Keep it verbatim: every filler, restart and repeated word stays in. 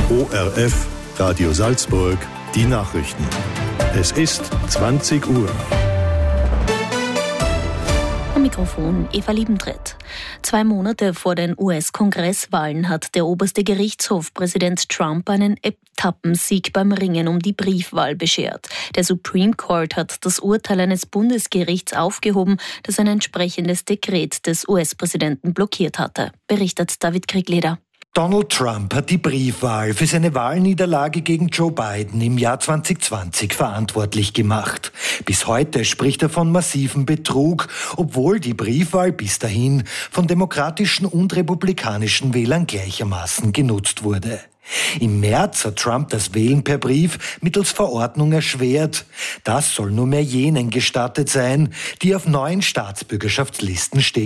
O R F, Radio Salzburg, die Nachrichten. Es ist zwanzig Uhr. Am Mikrofon Eva Liebentritt. Zwei Monate vor den U S-Kongresswahlen hat der oberste Gerichtshof Präsident Trump einen Etappensieg beim Ringen um die Briefwahl beschert. Der Supreme Court hat das Urteil eines Bundesgerichts aufgehoben, das ein entsprechendes Dekret des U S-Präsidenten blockiert hatte, berichtet David Kriegleder. Donald Trump hat die Briefwahl für seine Wahlniederlage gegen Joe Biden im Jahr zwanzig zwanzig verantwortlich gemacht. Bis heute spricht er von massivem Betrug, obwohl die Briefwahl bis dahin von demokratischen und republikanischen Wählern gleichermaßen genutzt wurde. Im März hat Trump das Wählen per Brief mittels Verordnung erschwert. Das soll nur mehr jenen gestattet sein, die auf neuen Staatsbürgerschaftslisten stehen.